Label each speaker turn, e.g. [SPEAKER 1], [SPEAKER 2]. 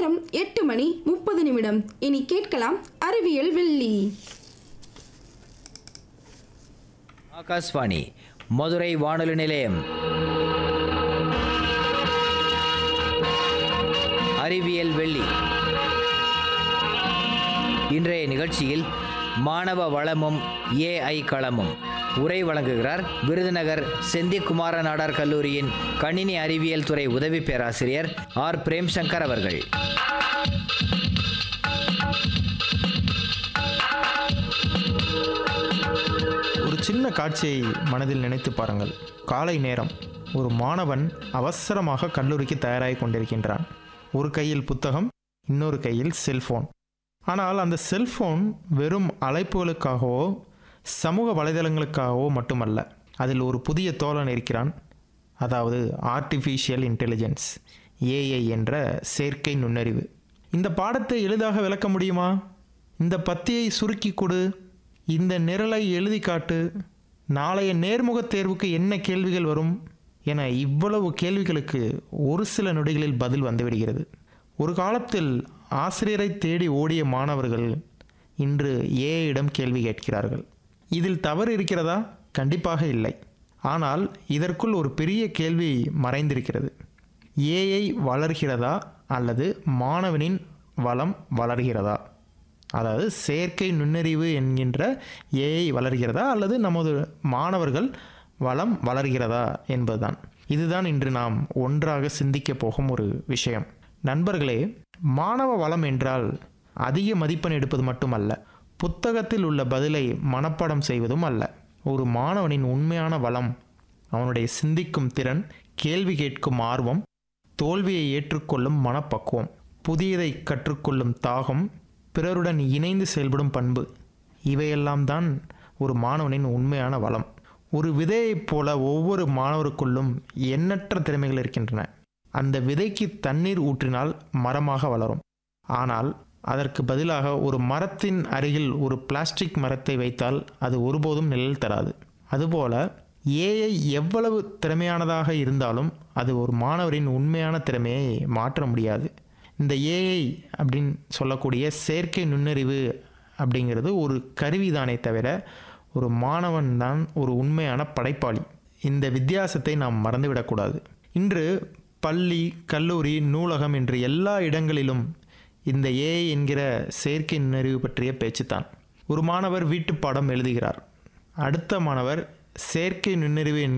[SPEAKER 1] நேரம் 8:30. இனி கேட்கலாம் அறிவியல் வெள்ளி.
[SPEAKER 2] ஆகாஷ்வாணி மதுரை வானொலி நிலையம். அறிவியல் வெள்ளி. இன்றைய நிகழ்ச்சியில் மாணவ வளமும் ஏஐ களமும் உரை வழங்குகிறார் விருதுநகர் செந்திக்குமார நாடார் கல்லூரியின் கணினி அறிவியல் துறை உதவி பேராசிரியர் ஆர் பிரேம்சங்கர் அவர்கள்.
[SPEAKER 3] ஒரு சின்ன காட்சியை மனதில் நினைத்து பாருங்கள். காலை நேரம். ஒரு மாணவன் அவசரமாக கல்லூரிக்கு தயாராகி கொண்டிருக்கின்றான். ஒரு கையில் புத்தகம், இன்னொரு கையில் செல்போன். ஆனால் அந்த செல்போன் வெறும் அழைப்புகளுக்காகவோ சமூக வலைதளங்களுக்காகவோ மட்டுமல்ல. அதில் ஒரு புதிய தோழன் இருக்கிறான். அதாவது ஆர்டிஃபிஷியல் இன்டெலிஜென்ஸ், ஏஐ என்ற செயற்கை நுண்ணறிவு. இந்த பாடத்தை எளிதாக விளக்க முடியுமா? இந்த பத்தியை சுருக்கி கொடு, இந்த நிரலை எழுதி காட்டு, நாளைய நேர்முகத் தேர்வுக்கு என்ன கேள்விகள் வரும் என இவ்வளவு கேள்விகளுக்கு ஒரு சில நொடிகளில் பதில் வந்துவிடுகிறது. ஒரு காலத்தில் ஆசிரியரை தேடி ஓடிய மாணவர்கள் இன்று ஏஐயிடம் கேள்வி கேட்கிறார்கள். இதில் தவறு இருக்கிறதா? கண்டிப்பாக இல்லை. ஆனால் இதற்குள் ஒரு பெரிய கேள்வி மறைந்திருக்கிறது. ஏஐ வளர்கிறதா அல்லது மாணவனின் வளம் வளர்கிறதா? அதாவது செயற்கை நுண்ணறிவு என்கின்ற ஏஐ வளர்கிறதா அல்லது நமது மாணவர்கள் வளம் வளர்கிறதா என்பதுதான். இதுதான் இன்று நாம் ஒன்றாக சிந்திக்க போகும் ஒரு விஷயம். நண்பர்களே, மாணவ வளம் என்றால் அதிக மதிப்பெண் எடுப்பது மட்டுமல்ல, புத்தகத்தில் உள்ள பதிலை மனப்பாடம் செய்வதும் அல்ல. ஒரு மாணவனின் உண்மையான வளம் அவனுடைய சிந்திக்கும் திறன், கேள்வி கேட்கும் ஆர்வம், தோல்வியை ஏற்றுக்கொள்ளும் மனப்பக்குவம், புதியதை கற்றுக்கொள்ளும் தாகம், பிறருடன் இணைந்து செயல்படும் பண்பு. இவையெல்லாம் தான் ஒரு மாணவனின் உண்மையான வளம். ஒரு விதையைப் போல ஒவ்வொரு மாணவருக்குள்ளும் எண்ணற்ற திறமைகள் இருக்கின்றன. அந்த விதைக்கு தண்ணீர் ஊற்றினால் மரமாக வளரும். ஆனால் அதற்கு பதிலாக ஒரு மரத்தின் அருகில் ஒரு பிளாஸ்டிக் மரத்தை வைத்தால் அது ஒருபோதும் நிழல் தராது. அதுபோல ஏஐ எவ்வளவு திறமையானதாக இருந்தாலும் அது ஒரு மாணவரின் உண்மையான திறமையை மாற்ற முடியாது. இந்த ஏஐ அப்படின்னு சொல்லக்கூடிய செயற்கை நுண்ணறிவு அப்படிங்கிறது ஒரு கருவிதானே தவிர ஒரு மாணவன் தான் ஒரு உண்மையான படைப்பாளி. இந்த வித்தியாசத்தை நாம் மறந்துவிடக்கூடாது. இன்று பள்ளி, கல்லூரி, நூலகம் என்று எல்லா இடங்களிலும் இந்த ஏஐ என்கிற செயற்கை நுண்ணறிவு பற்றிய பேச்சுத்தான். ஒரு மாணவர் வீட்டுப்பாடம் எழுதுகிறார். அடுத்த மாணவர் செயற்கை நுண்ணறிவு